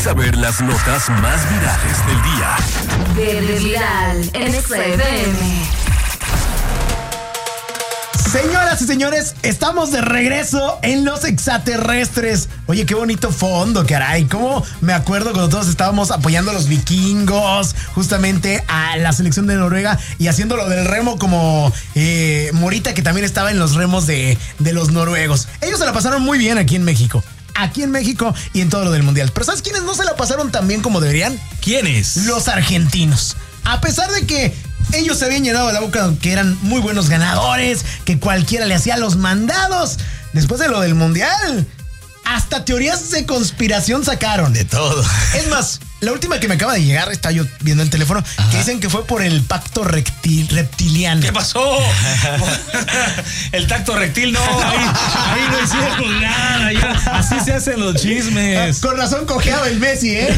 saber las notas más virales del día. Viral en XFM. Señoras y señores, estamos de regreso en Los Extraterrestres. Oye, qué bonito fondo, caray. ¿Cómo me acuerdo cuando todos estábamos apoyando a los vikingos, justamente a la selección de Noruega y haciéndolo del remo como Morita, que también estaba en los remos de los noruegos? Ellos se la pasaron muy bien aquí en México y en todo lo del mundial. Pero ¿sabes quiénes no se la pasaron tan bien como deberían? ¿Quiénes? Los argentinos. A pesar de que ellos se habían llenado la boca que eran muy buenos ganadores, que cualquiera le hacía los mandados, después de lo del mundial, hasta teorías de conspiración sacaron. De todo. Es más, la última que me acaba de llegar, está yo viendo el teléfono, que dicen que fue por el pacto reptiliano. ¿Qué pasó? El tacto rectil, no, ahí no hicieron nada, ya. Así se hacen los chismes. Con razón cojeaba el Messi, ¿eh?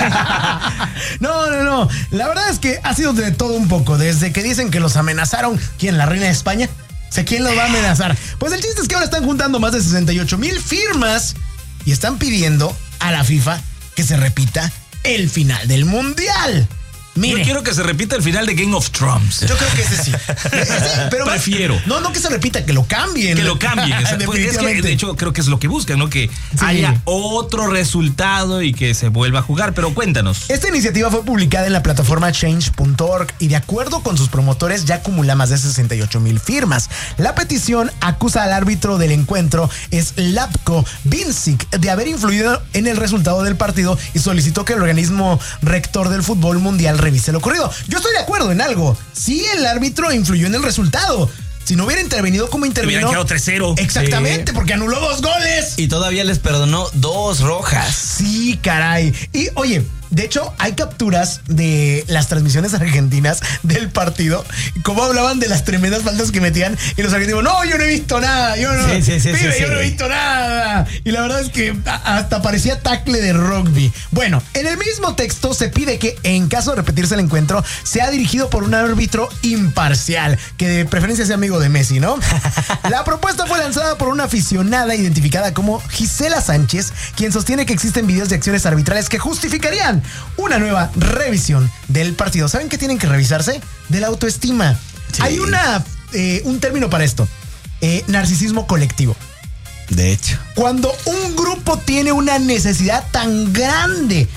No. La verdad es que ha sido de todo un poco. Desde que dicen que los amenazaron, ¿quién? ¿La reina de España? Sé quién los va a amenazar. Pues el chiste es que ahora están juntando más de 68,000 firmas y están pidiendo a la FIFA que se repita el final del mundial. Mire. Yo quiero que se repita el final de Game of Thrones. Yo creo que ese sí. Pero prefiero. No que se repita, que lo cambien. Que lo cambien. Es que, de hecho, creo que es lo que buscan, ¿no? Que haya otro resultado y que se vuelva a jugar. Pero cuéntanos. Esta iniciativa fue publicada en la plataforma change.org y de acuerdo con sus promotores ya acumula más de 68,000 firmas. La petición acusa al árbitro del encuentro, Slavko Vincic, de haber influido en el resultado del partido y solicitó que el organismo rector del fútbol mundial revise lo ocurrido. Yo estoy de acuerdo en algo. Sí, el árbitro influyó en el resultado. Si no hubiera intervenido como intervino, hubieran quedado 3-0. Exactamente, porque anuló 2 goles. Y todavía les perdonó 2 rojas. Sí, caray. Y oye, de hecho, hay capturas de las transmisiones argentinas del partido, cómo hablaban de las tremendas faltas que metían, y los argentinos, no, yo no he visto nada, yo no he visto nada. Y la verdad es que hasta parecía tackle de rugby. Bueno, en el mismo texto se pide que, en caso de repetirse el encuentro, sea dirigido por un árbitro imparcial, que de preferencia sea amigo de Messi, ¿no? La propuesta fue lanzada por una aficionada identificada como Gisela Sánchez, quien sostiene que existen videos de acciones arbitrales que justificarían una nueva revisión del partido. ¿Saben qué tienen que revisarse? De la autoestima. Sí. Hay un término para esto. Narcisismo colectivo. De hecho. Cuando un grupo tiene una necesidad tan grande,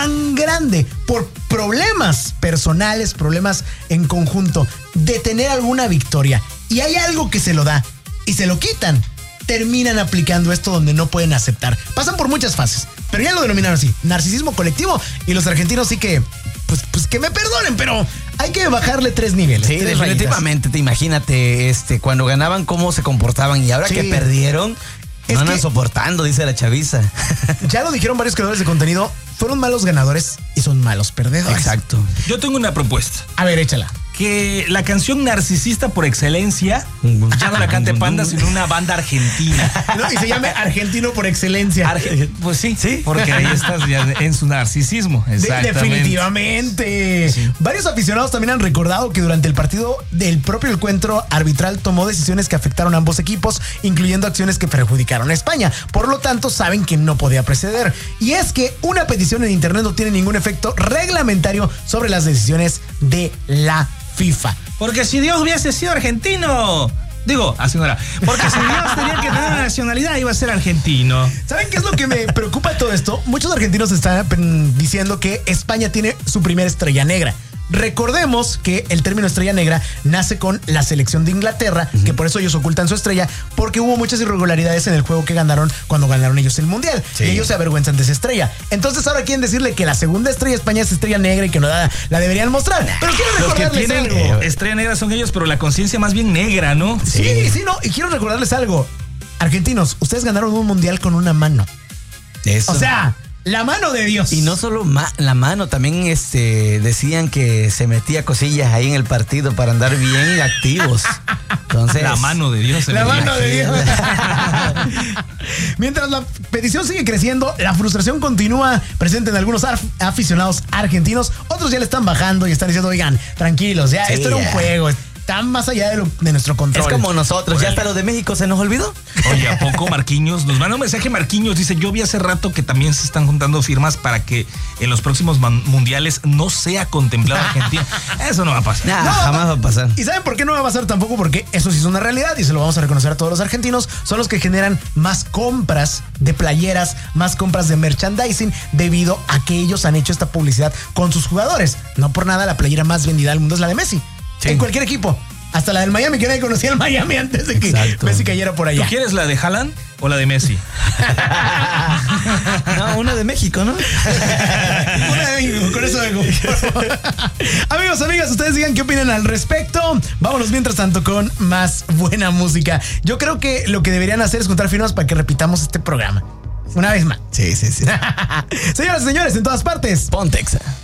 por problemas personales, problemas en conjunto, de tener alguna victoria, y hay algo que se lo da y se lo quitan, terminan aplicando esto donde no pueden aceptar. Pasan por muchas fases, pero ya lo denominaron así, narcisismo colectivo, y los argentinos sí que, pues que me perdonen, pero hay que bajarle 3 niveles. Sí, definitivamente, imagínate, cuando ganaban cómo se comportaban, y ahora que perdieron, no andan soportando, dice la chaviza. Ya lo dijeron varios creadores de contenido, fueron malos ganadores y son malos perdedores. Exacto. Yo tengo una propuesta. A ver, échala. Que la canción narcisista por excelencia ya no la cante Panda, sino una banda argentina. No, y se llame Argentino por excelencia. Pues sí, porque ahí estás ya en su narcisismo. Exactamente. Definitivamente. Sí. Varios aficionados también han recordado que durante el partido del propio encuentro arbitral tomó decisiones que afectaron a ambos equipos, incluyendo acciones que perjudicaron a España. Por lo tanto, saben que no podía proceder. Y es que una petición en internet no tiene ningún efecto reglamentario sobre las decisiones de la FIFA. Porque si Dios hubiese sido argentino, digo, así no era. Porque si Dios tenía que tener una nacionalidad, iba a ser argentino. ¿Saben qué es lo que me preocupa de todo esto? Muchos argentinos están diciendo que España tiene su primera estrella negra. Recordemos que el término estrella negra nace con la selección de Inglaterra, que por eso ellos ocultan su estrella, porque hubo muchas irregularidades en el juego que ganaron cuando ganaron ellos el mundial. Sí. Y ellos se avergüenzan de esa estrella. Entonces ahora quieren decirle que la segunda estrella de España es estrella negra y que no la deberían mostrar. Pero quiero recordarles los que tienen algo. Estrella negra son ellos, pero la conciencia más bien negra, ¿no? Sí, no. Y quiero recordarles algo. Argentinos, ustedes ganaron un mundial con una mano. Eso. O sea, la mano de Dios. Y no solo la mano, también decían que se metía cosillas ahí en el partido para andar bien activos. Entonces, la mano de Dios. La mano de Dios. Mientras la petición sigue creciendo, la frustración continúa presente en algunos aficionados argentinos. Otros ya le están bajando y están diciendo, oigan, tranquilos, ya, esto era un juego. tan más allá de nuestro control. Es como nosotros, ya hasta lo de México se nos olvidó. Oye, ¿a poco Marquinhos? Nos manda un mensaje Marquinhos, dice, yo vi hace rato que también se están juntando firmas para que en los próximos mundiales no sea contemplado Argentina. Eso no va a pasar. Nah, jamás va a pasar. ¿Y saben por qué no va a pasar tampoco? Porque eso sí es una realidad y se lo vamos a reconocer a todos los argentinos. Son los que generan más compras de playeras, más compras de merchandising debido a que ellos han hecho esta publicidad con sus jugadores. No por nada la playera más vendida del mundo es la de Messi. Sí. En cualquier equipo. Hasta la del Miami, que nadie conocía el Miami antes de que Exacto. Messi cayera por allá. ¿Tú quieres la de Haaland o la de Messi? No, una de México, ¿no? Una de México, con eso vengo. Amigos, amigas, ustedes digan qué opinan al respecto. Vámonos mientras tanto con más buena música. Yo creo que lo que deberían hacer es juntar firmas para que repitamos este programa. Una vez más. Sí. Señoras y señores, en todas partes. Pontexa.